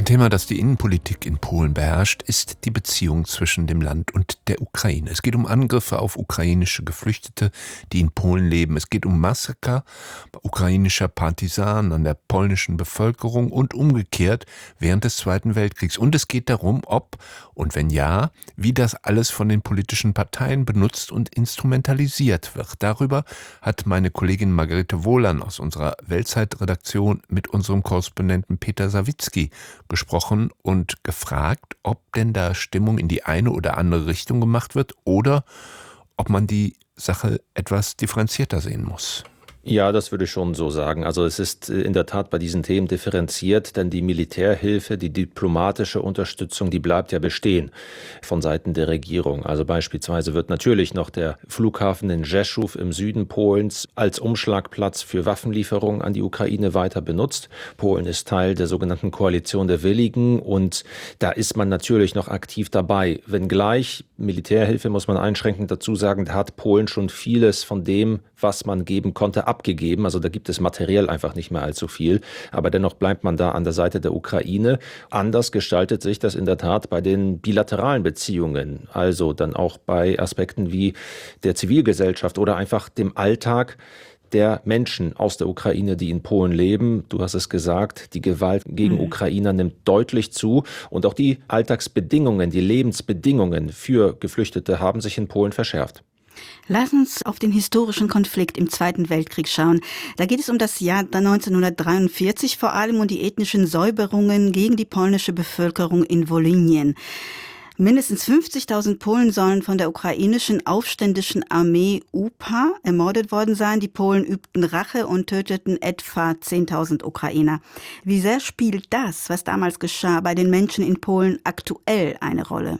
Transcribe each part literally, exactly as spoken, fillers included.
Thema, das die Innenpolitik in Polen beherrscht, ist die Beziehung zwischen dem Land und der Ukraine. Es geht um Angriffe auf ukrainische Geflüchtete, die in Polen leben. Es geht um Massaker ukrainischer Partisanen an der polnischen Bevölkerung und umgekehrt während des Zweiten Weltkriegs. Und es geht darum, ob und wenn ja, wie das alles von den politischen Parteien benutzt und instrumentalisiert wird. Darüber hat meine Kollegin Margarete Wohlan aus unserer Weltzeitredaktion mit unserem Korrespondenten Peter Sawicki gesprochen und gefragt, ob denn da Stimmung in die eine oder andere Richtung gemacht wird oder ob man die Sache etwas differenzierter sehen muss. Ja, das würde ich schon so sagen. Also es ist in der Tat bei diesen Themen differenziert, denn die Militärhilfe, die diplomatische Unterstützung, die bleibt ja bestehen von Seiten der Regierung. Also beispielsweise wird natürlich noch der Flughafen in Rzeszów im Süden Polens als Umschlagplatz für Waffenlieferungen an die Ukraine weiter benutzt. Polen ist Teil der sogenannten Koalition der Willigen und da ist man natürlich noch aktiv dabei. Wenngleich Militärhilfe, muss man einschränkend dazu sagen, da hat Polen schon vieles von dem, was man geben konnte, abgegeben. Also da gibt es materiell einfach nicht mehr allzu viel. Aber dennoch bleibt man da an der Seite der Ukraine. Anders gestaltet sich das in der Tat bei den bilateralen Beziehungen. Also dann auch bei Aspekten wie der Zivilgesellschaft oder einfach dem Alltag der Menschen aus der Ukraine, die in Polen leben. Du hast es gesagt, die Gewalt gegen mhm. Ukrainer nimmt deutlich zu. Und auch die Alltagsbedingungen, die Lebensbedingungen für Geflüchtete haben sich in Polen verschärft. Lass uns auf den historischen Konflikt im Zweiten Weltkrieg schauen. Da geht es um das Jahr neunzehnhundertdreiundvierzig, vor allem um die ethnischen Säuberungen gegen die polnische Bevölkerung in Wolygnien. Mindestens fünfzigtausend Polen sollen von der ukrainischen aufständischen Armee U P A ermordet worden sein. Die Polen übten Rache und töteten etwa zehntausend Ukrainer. Wie sehr spielt das, was damals geschah, bei den Menschen in Polen aktuell eine Rolle?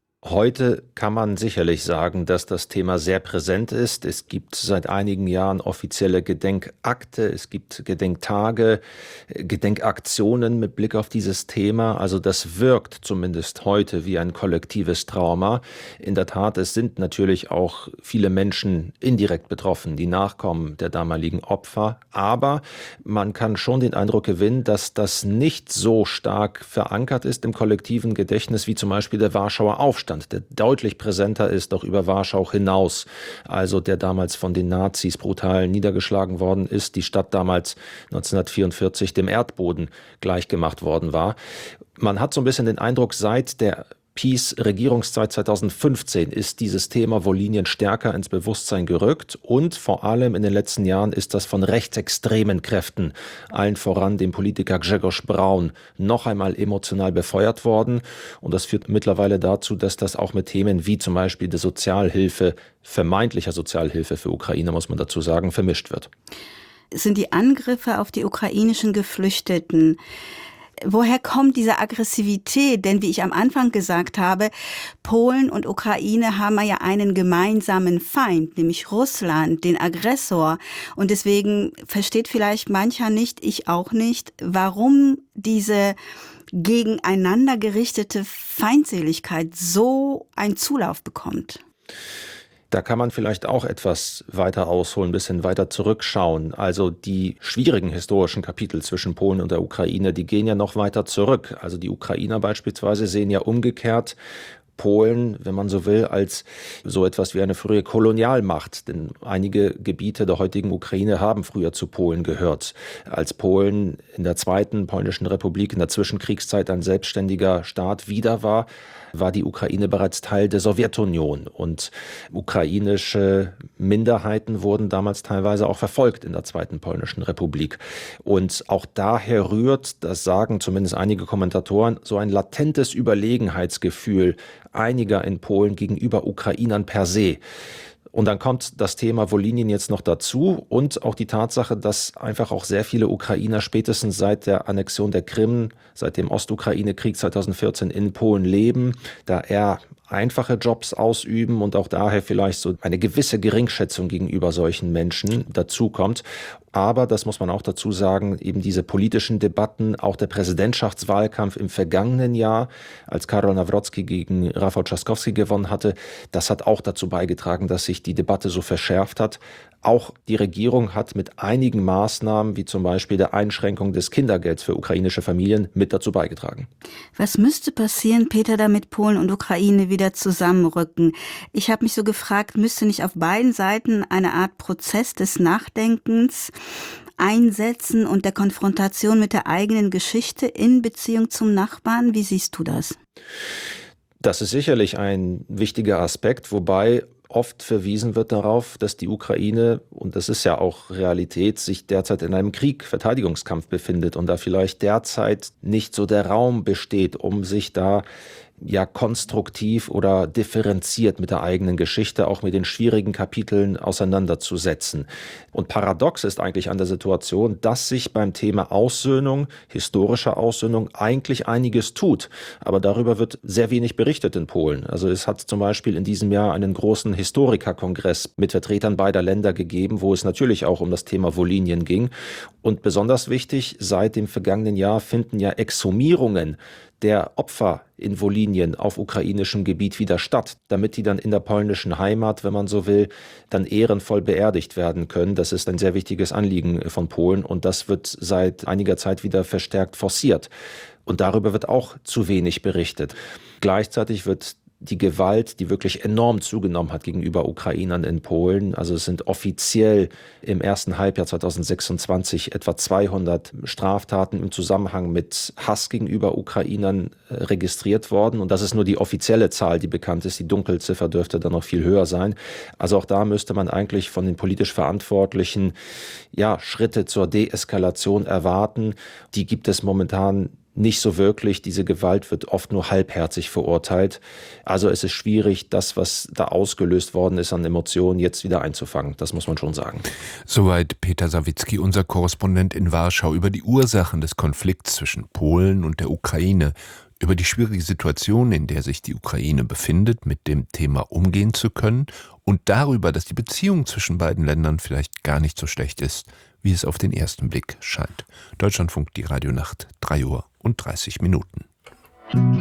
Heute kann man sicherlich sagen, dass das Thema sehr präsent ist. Es gibt seit einigen Jahren offizielle Gedenkakte, es gibt Gedenktage, Gedenkaktionen mit Blick auf dieses Thema. Also das wirkt zumindest heute wie ein kollektives Trauma. In der Tat, es sind natürlich auch viele Menschen indirekt betroffen, die Nachkommen der damaligen Opfer. Aber man kann schon den Eindruck gewinnen, dass das nicht so stark verankert ist im kollektiven Gedächtnis wie zum Beispiel der Warschauer Aufstand, der deutlich präsenter ist, doch über Warschau hinaus, also der damals von den Nazis brutal niedergeschlagen worden ist, die Stadt damals neunzehnhundertvierundvierzig dem Erdboden gleichgemacht worden war. Man hat so ein bisschen den Eindruck, seit der Peace-Regierungszeit zweitausendfünfzehn ist dieses Thema Wolygnien stärker ins Bewusstsein gerückt und vor allem in den letzten Jahren ist das von rechtsextremen Kräften, allen voran dem Politiker Grzegorz Braun, noch einmal emotional befeuert worden. Und das führt mittlerweile dazu, dass das auch mit Themen wie zum Beispiel der Sozialhilfe, vermeintlicher Sozialhilfe für Ukraine, muss man dazu sagen, vermischt wird. Sind die Angriffe auf die ukrainischen Geflüchteten, woher kommt diese Aggressivität? Denn wie ich am Anfang gesagt habe, Polen und Ukraine haben ja einen gemeinsamen Feind, nämlich Russland, den Aggressor. Und deswegen versteht vielleicht mancher nicht, ich auch nicht, warum diese gegeneinander gerichtete Feindseligkeit so einen Zulauf bekommt. Da kann man vielleicht auch etwas weiter ausholen, ein bisschen weiter zurückschauen. Also die schwierigen historischen Kapitel zwischen Polen und der Ukraine, die gehen ja noch weiter zurück. Also die Ukrainer beispielsweise sehen ja umgekehrt Polen, wenn man so will, als so etwas wie eine frühe Kolonialmacht. Denn einige Gebiete der heutigen Ukraine haben früher zu Polen gehört. Als Polen in der Zweiten Polnischen Republik in der Zwischenkriegszeit ein selbstständiger Staat wieder war, war die Ukraine bereits Teil der Sowjetunion. Und ukrainische Minderheiten wurden damals teilweise auch verfolgt in der Zweiten Polnischen Republik. Und auch daher rührt, das sagen zumindest einige Kommentatoren, so ein latentes Überlegenheitsgefühl einiger in Polen gegenüber Ukrainern per se. Und dann kommt das Thema Wolygnien jetzt noch dazu und auch die Tatsache, dass einfach auch sehr viele Ukrainer spätestens seit der Annexion der Krim, seit dem Ostukraine-Krieg zweitausendvierzehn in Polen leben, da er einfache Jobs ausüben und auch daher vielleicht so eine gewisse Geringschätzung gegenüber solchen Menschen dazukommt. Aber, das muss man auch dazu sagen, eben diese politischen Debatten, auch der Präsidentschaftswahlkampf im vergangenen Jahr, als Karol Nawrocki gegen Rafał Trzaskowski gewonnen hatte, das hat auch dazu beigetragen, dass sich die Debatte so verschärft hat. Auch die Regierung hat mit einigen Maßnahmen, wie zum Beispiel der Einschränkung des Kindergelds für ukrainische Familien, mit dazu beigetragen. Was müsste passieren, Peter, damit Polen und Ukraine wieder zusammenrücken? Ich habe mich so gefragt, müsste nicht auf beiden Seiten eine Art Prozess des Nachdenkens einsetzen und der Konfrontation mit der eigenen Geschichte in Beziehung zum Nachbarn? Wie siehst du das? Das ist sicherlich ein wichtiger Aspekt, wobei oft verwiesen wird darauf, dass die Ukraine, und das ist ja auch Realität, sich derzeit in einem Krieg, Verteidigungskampf befindet und da vielleicht derzeit nicht so der Raum besteht, um sich da ja konstruktiv oder differenziert mit der eigenen Geschichte, auch mit den schwierigen Kapiteln auseinanderzusetzen. Und paradox ist eigentlich an der Situation, dass sich beim Thema Aussöhnung, historischer Aussöhnung, eigentlich einiges tut. Aber darüber wird sehr wenig berichtet in Polen. Also es hat zum Beispiel in diesem Jahr einen großen Historikerkongress mit Vertretern beider Länder gegeben, wo es natürlich auch um das Thema Wolinien ging. Und besonders wichtig, seit dem vergangenen Jahr finden ja Exhumierungen der Opfer in Wolinien auf ukrainischem Gebiet wieder statt, damit die dann in der polnischen Heimat, wenn man so will, dann ehrenvoll beerdigt werden können. Das ist ein sehr wichtiges Anliegen von Polen und das wird seit einiger Zeit wieder verstärkt forciert. Und darüber wird auch zu wenig berichtet. Gleichzeitig wird die Gewalt, die wirklich enorm zugenommen hat gegenüber Ukrainern in Polen. Also es sind offiziell im ersten Halbjahr zweitausendsechsundzwanzig etwa zweihundert Straftaten im Zusammenhang mit Hass gegenüber Ukrainern registriert worden. Und das ist nur die offizielle Zahl, die bekannt ist. Die Dunkelziffer dürfte dann noch viel höher sein. Also auch da müsste man eigentlich von den politisch Verantwortlichen ja, Schritte zur Deeskalation erwarten. Die gibt es momentan nicht so wirklich. Diese Gewalt wird oft nur halbherzig verurteilt. Also es ist schwierig, das, was da ausgelöst worden ist an Emotionen, jetzt wieder einzufangen. Das muss man schon sagen. Soweit Peter Sawicki, unser Korrespondent in Warschau, über die Ursachen des Konflikts zwischen Polen und der Ukraine, über die schwierige Situation, in der sich die Ukraine befindet, mit dem Thema umgehen zu können und darüber, dass die Beziehung zwischen beiden Ländern vielleicht gar nicht so schlecht ist, wie es auf den ersten Blick scheint. Deutschlandfunk, die Radionacht, drei Uhr und dreißig Minuten.